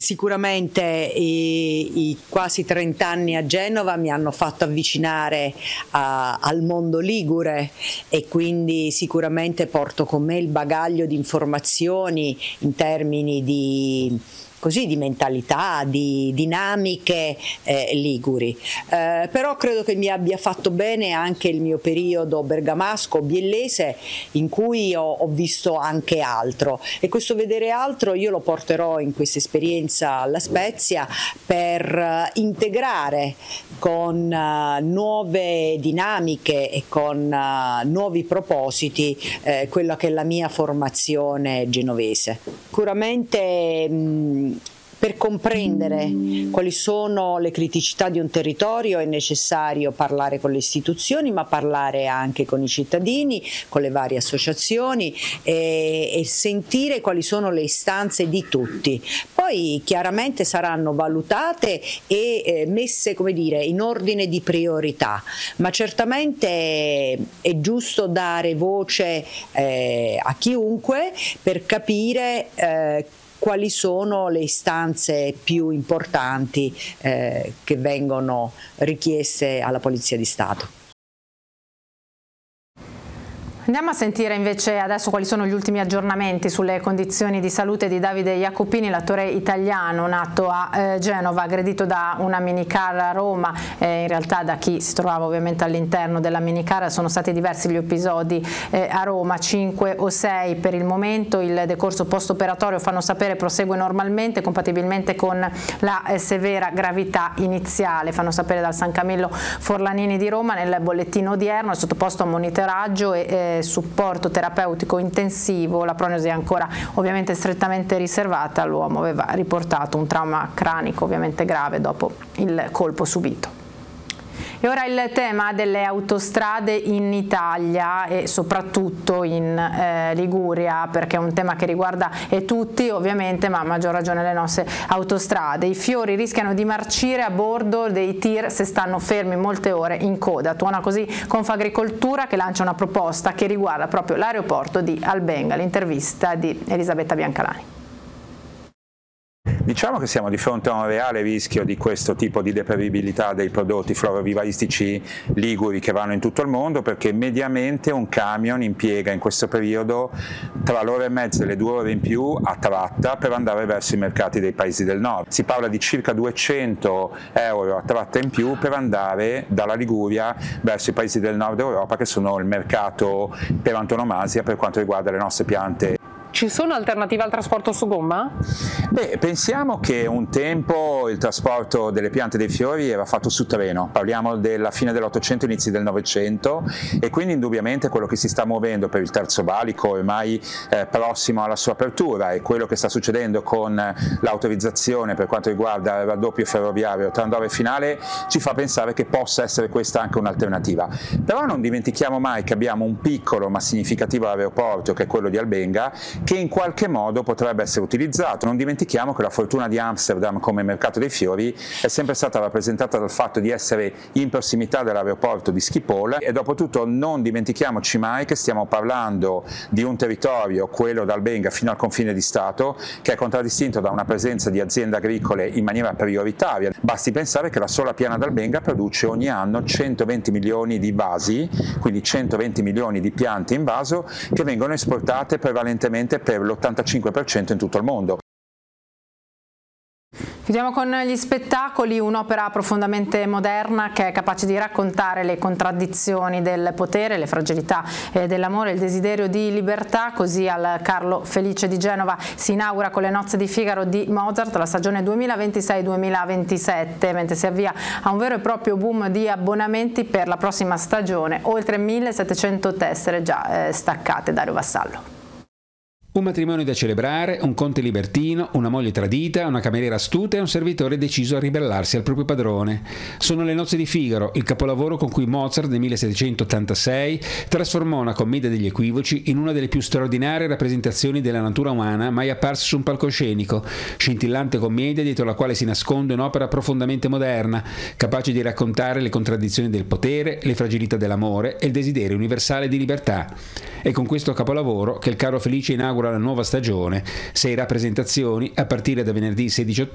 Sicuramente i quasi 30 anni a Genova mi hanno fatto avvicinare al mondo ligure, e quindi sicuramente porto con me il bagaglio di informazioni in termini di mentalità, di dinamiche liguri. Però credo che mi abbia fatto bene anche il mio periodo bergamasco, biellese, in cui ho visto anche altro, e questo vedere altro io lo porterò in questa esperienza alla Spezia per integrare con nuove dinamiche e con nuovi propositi quella che è la mia formazione genovese. Sicuramente per comprendere quali sono le criticità di un territorio è necessario parlare con le istituzioni, ma parlare anche con i cittadini, con le varie associazioni, e sentire quali sono le istanze di tutti. Poi chiaramente saranno valutate e messe, come dire, in ordine di priorità, ma certamente è giusto dare voce a chiunque per capire quali sono le istanze più importanti che vengono richieste alla Polizia di Stato. Andiamo a sentire invece adesso quali sono gli ultimi aggiornamenti sulle condizioni di salute di Davide Jacopini, l'attore italiano nato a Genova, aggredito da una minicar a Roma. In realtà da chi si trovava ovviamente all'interno della minicar. Sono stati diversi gli episodi a Roma, 5 o 6 per il momento. Il decorso post-operatorio, fanno sapere, prosegue normalmente, compatibilmente con la severa gravità iniziale. Fanno sapere dal San Camillo Forlanini di Roma. Nel bollettino odierno è sottoposto a monitoraggio e supporto terapeutico intensivo. La prognosi è ancora ovviamente strettamente riservata. L'uomo aveva riportato un trauma cranico ovviamente grave dopo il colpo subito. E ora il tema delle autostrade in Italia e soprattutto in Liguria, perché è un tema che riguarda tutti ovviamente, ma a maggior ragione le nostre autostrade. I fiori rischiano di marcire a bordo dei tir se stanno fermi molte ore in coda. Tuona così Confagricoltura, che lancia una proposta che riguarda proprio l'aeroporto di Albenga. L'intervista di Elisabetta Biancalani. Diciamo che siamo di fronte a un reale rischio di questo tipo di deperibilità dei prodotti florovivaistici liguri che vanno in tutto il mondo, perché mediamente un camion impiega in questo periodo tra l'ora e mezza e le 2 ore in più a tratta per andare verso i mercati dei paesi del nord. Si parla di circa 200 euro a tratta in più per andare dalla Liguria verso i paesi del nord Europa, che sono il mercato per antonomasia per quanto riguarda le nostre piante. Ci sono alternative al trasporto su gomma? Beh, pensiamo che un tempo il trasporto delle piante dei fiori era fatto su treno, parliamo della fine dell'Ottocento, inizi del Novecento, e quindi indubbiamente quello che si sta muovendo per il Terzo Valico ormai prossimo alla sua apertura, e quello che sta succedendo con l'autorizzazione per quanto riguarda il raddoppio ferroviario tra Andorra e Finale ci fa pensare che possa essere questa anche un'alternativa. Però non dimentichiamo mai che abbiamo un piccolo ma significativo aeroporto, che è quello di Albenga, che in qualche modo potrebbe essere utilizzato. Non dimentichiamo che la fortuna di Amsterdam come mercato dei fiori è sempre stata rappresentata dal fatto di essere in prossimità dell'aeroporto di Schiphol, e dopo tutto non dimentichiamoci mai che stiamo parlando di un territorio, quello d'Albenga fino al confine di Stato, che è contraddistinto da una presenza di aziende agricole in maniera prioritaria. Basti pensare che la sola piana d'Albenga produce ogni anno 120 milioni di vasi, quindi 120 milioni di piante in vaso, che vengono esportate prevalentemente per l'85% in tutto il mondo. Chiudiamo con gli spettacoli, un'opera profondamente moderna che è capace di raccontare le contraddizioni del potere, le fragilità dell'amore, il desiderio di libertà. Così al Carlo Felice di Genova si inaugura con Le nozze di Figaro di Mozart la stagione 2026-2027, mentre si avvia a un vero e proprio boom di abbonamenti per la prossima stagione, oltre 1700 tessere già staccate. Dario Vassallo. Un matrimonio da celebrare, un conte libertino, una moglie tradita, una cameriera astuta e un servitore deciso a ribellarsi al proprio padrone. Sono Le nozze di Figaro, il capolavoro con cui Mozart nel 1786 trasformò una commedia degli equivoci in una delle più straordinarie rappresentazioni della natura umana mai apparse su un palcoscenico, scintillante commedia dietro la quale si nasconde un'opera profondamente moderna, capace di raccontare le contraddizioni del potere, le fragilità dell'amore e il desiderio universale di libertà. È con questo capolavoro che il Carlo Felice inaugura la nuova stagione, 6 rappresentazioni a partire da venerdì 16